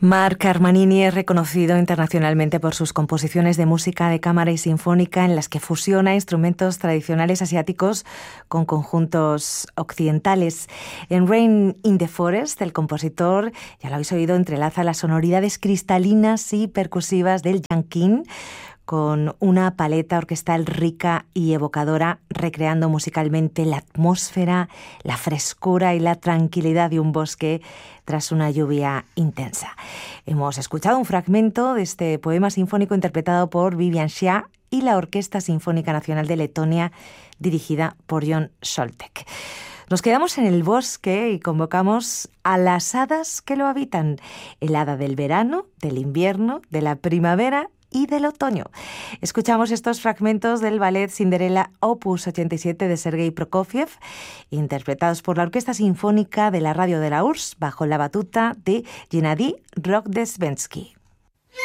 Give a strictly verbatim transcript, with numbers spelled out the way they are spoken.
Marc Armanini es reconocido internacionalmente por sus composiciones de música de cámara y sinfónica en las que fusiona instrumentos tradicionales asiáticos con conjuntos occidentales. En Rain in the Forest, el compositor, ya lo habéis oído, entrelaza las sonoridades cristalinas y percusivas del yanqing con una paleta orquestal rica y evocadora, recreando musicalmente la atmósfera, la frescura y la tranquilidad de un bosque tras una lluvia intensa. Hemos escuchado un fragmento de este poema sinfónico interpretado por Vivian Xia y la Orquesta Sinfónica Nacional de Letonia, dirigida por John Scholtek. Nos quedamos en el bosque y convocamos a las hadas que lo habitan, el hada del verano, del invierno, de la primavera y del otoño. Escuchamos estos fragmentos del ballet Cinderella Opus ochenta y siete de Sergei Prokofiev, interpretados por la Orquesta Sinfónica de la Radio de la U R S S S, bajo la batuta de Gennady Rogodestvensky.